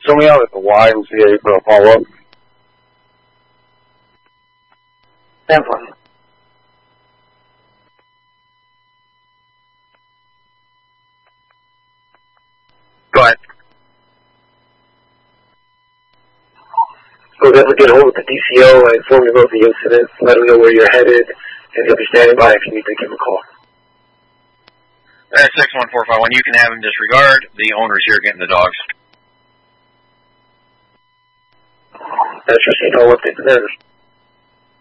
show me out at the YMCA for a follow-up. 10 1. Go ahead. We'll definitely get a hold of the DCO and inform you about the incident, let them know where you're headed, and he'll be standing by if you need to give him a call. That's 61451. You can have him disregard. The owner's here getting the dogs. That's just, you know, what they deserve.